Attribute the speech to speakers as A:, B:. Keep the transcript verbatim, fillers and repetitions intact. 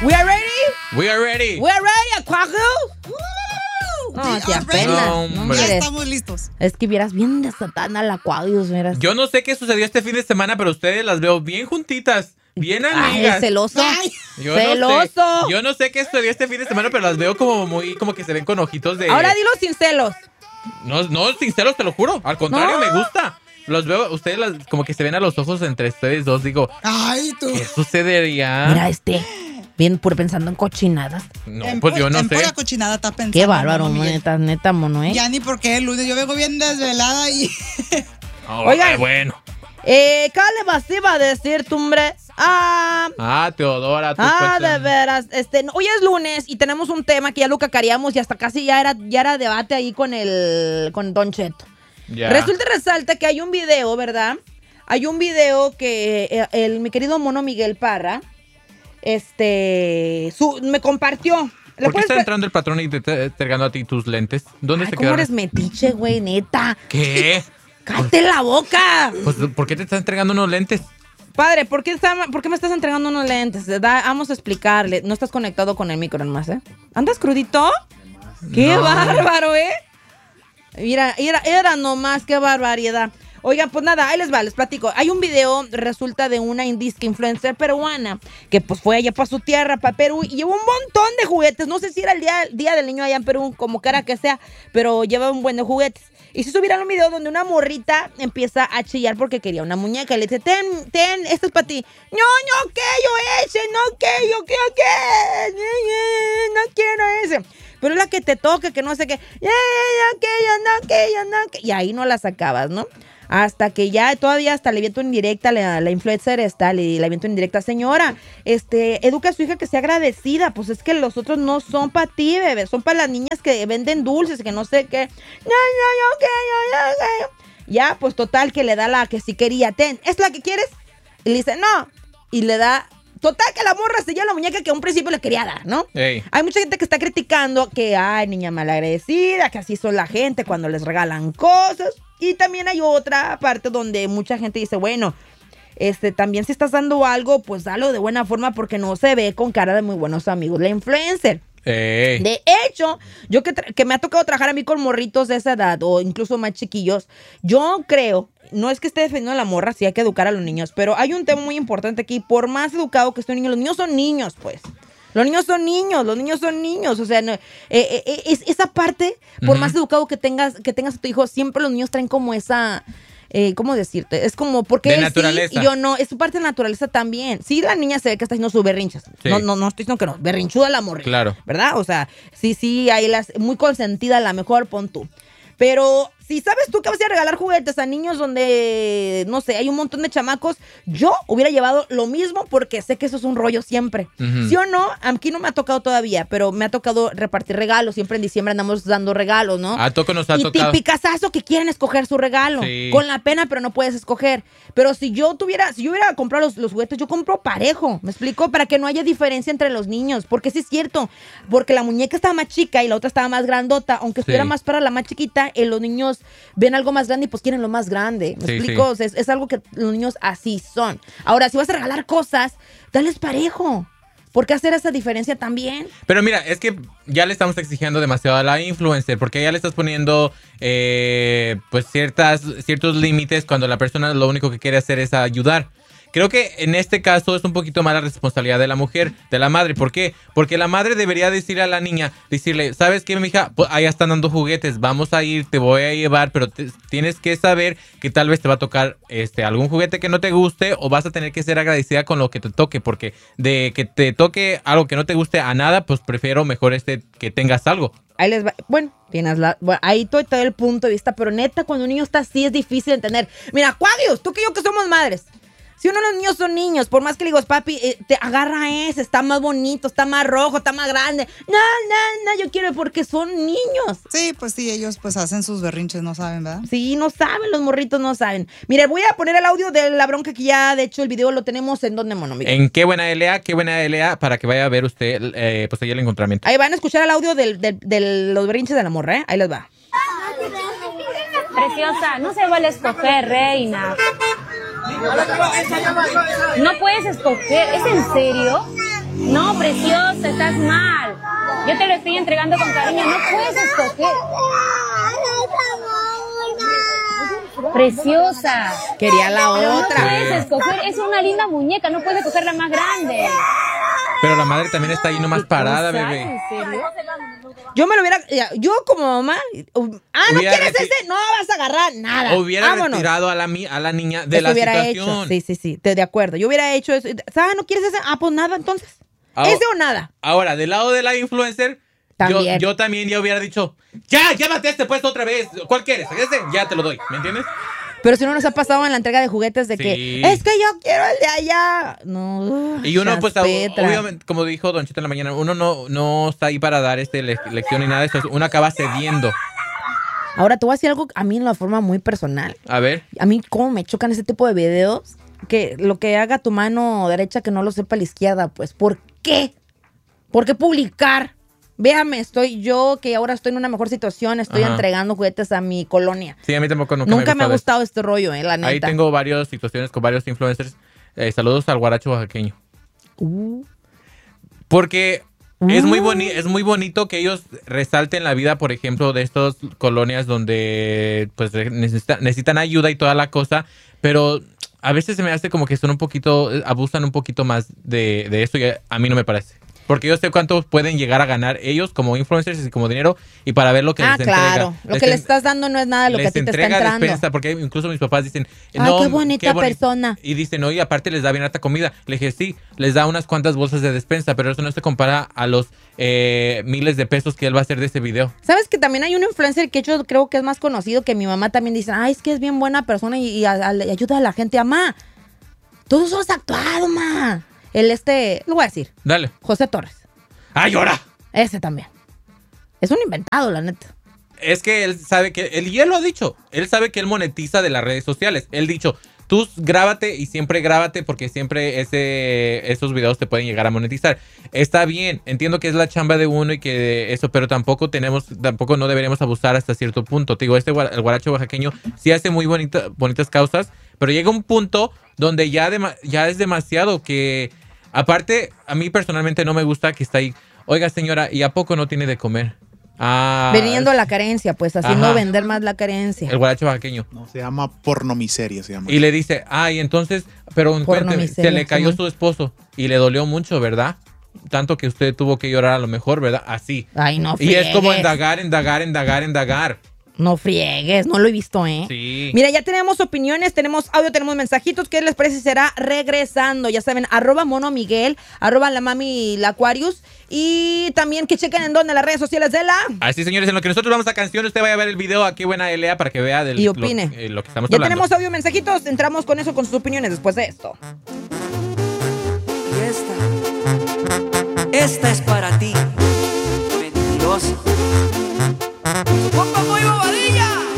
A: We are ready.
B: We are ready.
A: We are ready, Aquago. No, te apenas.
B: No,
A: no,
C: ya estamos listos.
A: Es que vieras bien desatada la Aquarius, vieras.
B: Yo no sé qué sucedió este fin de semana, pero ustedes las veo bien juntitas. Bien amigas.
A: Ay, celoso.
C: Ay.
B: Yo
A: celoso.
B: No sé, yo no sé qué sucedió este fin de semana, pero las veo como muy, como que se ven con ojitos de...
A: Ahora dilo sin celos.
B: No, no, sinceros, te lo juro. Al contrario,
A: No.
B: me gusta. Los veo, ustedes las, como que se ven a los ojos entre ustedes dos. Digo,
C: Ay, tú.
B: ¿qué sucedería?
A: Mira este. Bien puro pensando en cochinadas.
B: No,
C: En
B: pues
C: pu-
B: yo no
C: en
B: sé.
C: pura cochinada está pensando.
A: Qué bárbaro,
C: mono Miguel.
A: neta, neta, mono, ¿eh?
C: Ya ni porque el lunes yo vengo bien desvelada y...
B: Oh,
A: Oigan.
B: bueno.
A: Eh, ¿qué le vas iba a decir, tu hombre? Ah...
B: Ah, Teodora. Tu
A: Ah,
B: coche-
A: de veras. Este, no, hoy es lunes y tenemos un tema que ya lo cacareamos y hasta casi ya era, ya era debate ahí con el con Don Cheto.
B: Ya.
A: Resulta y resalta que hay un video, ¿verdad? Hay un video que eh, el, mi querido mono Miguel Parra este su, me compartió. ¿Le
B: ¿Por qué
A: puedes
B: está
A: ver?
B: entrando el patrón y te está entregando a ti tus lentes? ¿Dónde
A: Ay,
B: se
A: ¿cómo
B: quedaron?
A: eres metiche, güey, neta?
B: ¿Qué?
A: ¡Cállate la boca!
B: Pues, ¿por qué te está entregando unos lentes?
A: Padre, ¿por qué, está- ¿por qué me estás entregando unos lentes? Da- vamos a explicarle. No estás conectado con el micro nomás, ¿eh? ¿Andas crudito? ¡Qué
B: No.
A: bárbaro, eh! Mira, era, era nomás, qué barbaridad. Oigan, pues nada, ahí les va, les platico. Hay un video, resulta de una indisque influencer peruana, que pues fue allá para su tierra, para Perú, y llevó un montón de juguetes. No sé si era el día, día del niño allá en Perú, como cara que sea, pero lleva un buen de juguetes. Y se subieron un video donde una morrita empieza a chillar porque quería una muñeca. Y le dice, ten, ten, esto es para ti. No, no, que yo ese, no, que yo, que yo, que, no quiero ese. Pero es la que te toca, que no sé qué. Ya, ya, ya, que yo no, que yo no, que... Y ahí no la sacabas, ¿no? Hasta que ya todavía hasta le viento en directa, la, la influencer está, le, le viento en directa, señora, este, educa a su hija que sea agradecida, pues es que los otros no son para ti, bebé, son para las niñas que venden dulces, que no sé qué. No, no, no, que yo, yo, que yo. Ya, pues total, que le da la que si quería, ten, ¿es la que quieres? Y le dice, no, y le da... Total que la morra se lleva la muñeca que a un principio le quería dar, ¿no?
B: Ey.
A: Hay mucha gente que está criticando que, ay, niña malagradecida, que así son la gente cuando les regalan cosas. Y también hay otra parte donde mucha gente dice, bueno, este, también si estás dando algo, pues dalo de buena forma porque no se ve con cara de muy buenos amigos la influencer.
B: Ey.
A: De hecho, yo que, tra- que me ha tocado trabajar a mí con morritos de esa edad o incluso más chiquillos, yo creo, no es que esté defendiendo a la morra, sí hay que educar a los niños, pero hay un tema muy importante aquí, por más educado que esté un niño, los niños son niños, pues. Los niños son niños, los niños son niños, o sea, no, eh, eh, eh, es, esa parte, por
B: Ujú.
A: más educado que tengas, que tengas a tu hijo, siempre los niños traen como esa... Eh, ¿cómo decirte? Es como, porque
B: De
A: él sí
B: naturaleza.
A: y yo no, es su parte de naturaleza también. Sí, la niña se ve que está haciendo sus berrinches.
B: Sí.
A: No, no, no estoy diciendo que no, berrinchuda la morrita.
B: Claro.
A: ¿Verdad? O sea, sí, sí, ahí las, muy consentida a la mejor, pon tú. Pero si sabes tú que vas a regalar juguetes a niños donde, no sé, hay un montón de chamacos, yo hubiera llevado lo mismo porque sé que eso es un rollo siempre.
B: Ujú.
A: ¿Sí o no? Aquí no me ha tocado todavía, pero me ha tocado repartir regalos. Siempre en diciembre andamos dando regalos, ¿no?
B: A Toco nos ha
A: y
B: tocado.
A: tipicazazo que quieren escoger su regalo.
B: Sí.
A: Con la pena, pero no puedes escoger. Pero si yo tuviera, si yo hubiera comprado los, los juguetes, yo compro parejo. ¿Me explico? Para que no haya diferencia entre los niños. Porque sí es cierto. Porque la muñeca estaba más chica y la otra estaba más grandota. Aunque estuviera
B: Sí.
A: más para la más chiquita, eh, los niños ven algo más grande y pues quieren lo más grande. ¿Me
B: Sí,
A: explico?
B: sí.
A: O sea, es, es algo que los niños así son. Ahora, si vas a regalar cosas, dales parejo. ¿Por qué hacer esa diferencia también?
B: Pero mira, es que ya le estamos exigiendo demasiado a la influencer, porque ya le estás poniendo eh, pues ciertas, ciertos límites cuando la persona lo único que quiere hacer es ayudar. Creo que en este caso es un poquito más la responsabilidad de la mujer, de la madre. ¿Por qué? Porque la madre debería decirle a la niña, decirle, ¿sabes qué, mija? Pues allá están dando juguetes, vamos a ir, te voy a llevar, pero te- tienes que saber que tal vez te va a tocar este algún juguete que no te guste o vas a tener que ser agradecida con lo que te toque, porque de que te toque algo que no te guste a nada, pues prefiero mejor este que tengas algo.
A: Ahí les va. Bueno, tienes la. Bueno, ahí todo, todo el punto de vista, pero neta, cuando un niño está así es difícil de entender. Mira, Aquarius, tú que yo que somos madres. Si uno de los niños son niños, por más que le digas, papi, eh, te agarra ese, está más bonito, está más rojo, está más grande. No, no, no, yo quiero porque son niños.
C: Sí, pues sí, ellos pues hacen sus berrinches, no saben, ¿verdad?
A: Sí, no saben, los morritos no saben. Mire, voy a poner el audio de la bronca que ya, de hecho, el video lo tenemos en donde, mono, Miguel.
B: En qué buena L A, qué buena L A, para que vaya a ver usted eh, pues ahí el encontramiento.
A: Ahí van a escuchar el audio del- del- de los berrinches de la morra, ¿eh? Ahí les va.
D: Preciosa, no se vale escoger, reina. No puedes escoger, ¿es en serio? No, preciosa, estás mal. Yo te lo estoy entregando con cariño. No puedes escoger. Preciosa.
A: Quería la
D: Pero
A: otra.
D: no puedes escoger. Es una linda muñeca. No puedes escoger la más grande.
B: Pero la madre también está ahí nomás parada,
D: ¿Sabes?
B: bebé.
D: ¿En serio?
A: Yo me lo hubiera. Yo como mamá. Ah, ¿no
B: Hubiera
A: quieres
B: reti-
A: ese? No vas a agarrar nada.
B: Hubiera
A: Vámonos.
B: retirado a la, mi- a la niña de
A: Eso
B: la
A: hubiera
B: situación.
A: hecho. Sí, sí, sí. Te- De acuerdo. Yo hubiera hecho eso. Ah, ¿no quieres ese? Ah, pues nada, entonces.
B: Ah,
A: ¿Ese o nada?
B: Ahora, del lado de la influencer,
A: También.
B: Yo, yo también ya hubiera dicho, ya, llévate este puesto otra vez. ¿Cuál quieres? ¿Este? Ya te lo doy, ¿me entiendes?
A: Pero si no nos ha pasado en la entrega de juguetes de
B: Sí.
A: que es que yo quiero el de allá. No.
B: Y uno, pues,
A: Petra.
B: obviamente, como dijo Don Chito en la mañana, uno no, no está ahí para dar este le- lección ni nada de eso. Uno acaba cediendo.
A: Ahora te voy a decir algo a mí en la forma muy personal.
B: A ver.
A: A mí cómo me chocan ese tipo de videos. Que lo que haga tu mano derecha que no lo sepa la izquierda. Pues, ¿por qué? ¿Por qué publicar? Véame, estoy yo que ahora estoy en una mejor situación. Estoy
B: Ajá.
A: entregando juguetes a mi colonia.
B: Sí, a mí tampoco nunca,
A: Nunca me ha
B: eso.
A: gustado este rollo, eh, la neta.
B: Ahí tengo varias situaciones con varios influencers. Eh, saludos al guaracho oaxaqueño.
A: Uh,
B: Porque es,
A: Uh.
B: muy boni es muy bonito que ellos resalten la vida, por ejemplo, de estas colonias donde pues necesita- necesitan ayuda y toda la cosa, pero a veces se me hace como que son un poquito, abusan un poquito más de, de eso y a mí no me parece. Porque yo sé cuánto pueden llegar a ganar ellos como influencers y como dinero y para ver lo que
A: ah,
B: les
A: claro.
B: entrega.
A: Lo que
B: en-
A: les estás dando no es nada de lo que a
B: les
A: ti te está
B: entrega
A: entrando.
B: despensa, porque incluso mis papás dicen,
A: Ay,
B: no,
A: qué bonita
B: boni-".
A: persona.
B: Y dicen, oye, aparte les da bien harta comida. Le dije, sí, les da unas cuantas bolsas de despensa, pero eso no se compara a los eh, miles de pesos que él va a hacer de ese video.
A: ¿Sabes que también hay un influencer que yo creo que es más conocido que mi mamá también dice, ay, es que es bien buena persona y, y a- a- y ayuda a la gente, mamá? Todos somos actuados, ma. El este, lo voy a decir,
B: Dale.
A: José Torres.
B: ¡Ay, llora!
A: Ese también. Es un inventado, la neta.
B: Es que él sabe que, él ya lo ha dicho, él sabe que él monetiza de las redes sociales. Él ha dicho, tú grábate y siempre grábate porque siempre ese, esos videos te pueden llegar a monetizar. Está bien, entiendo que es la chamba de uno y que eso, pero tampoco tenemos, tampoco no deberíamos abusar hasta cierto punto. Te digo, este gua- el guaracho oaxaqueño sí hace muy bonita, bonitas causas, pero llega un punto donde ya, dema- ya es demasiado que, aparte, a mí personalmente no me gusta que está ahí, oiga señora, ¿y a poco no tiene de comer? Ah,
A: Veniendo a la carencia, pues haciendo
B: Ajá.
A: vender más la carencia.
B: el guaracho oaxaqueño.
E: No, se llama pornomiseria, se llama.
B: Y le dice, ay, entonces, pero cuénteme,
A: miseria,
B: se le cayó
A: Simón.
B: su esposo y le dolió mucho, ¿verdad? Tanto que usted tuvo que llorar a lo mejor, ¿verdad? Así.
A: Ay, no
B: Y
A: friegues.
B: es como indagar, indagar, indagar, indagar.
A: No friegues, no lo he visto, ¿eh?
B: Sí.
A: Mira, ya tenemos opiniones, tenemos audio, tenemos mensajitos. ¿Qué les parece? Será regresando. Ya saben, arroba Mono Miguel, arroba la mami la Aquarius. Y también que chequen en dónde las redes sociales de la...
B: Así, señores, en lo que nosotros vamos a canción, usted vaya a ver el video aquí, buena L A, para que vea del,
A: Y opine.
B: Lo, eh, lo que estamos
A: Ya
B: hablando.
A: tenemos audio, mensajitos. Entramos con eso, con sus opiniones después de esto.
F: Y esta, esta es para ti, mentiroso.
A: ¡Opa!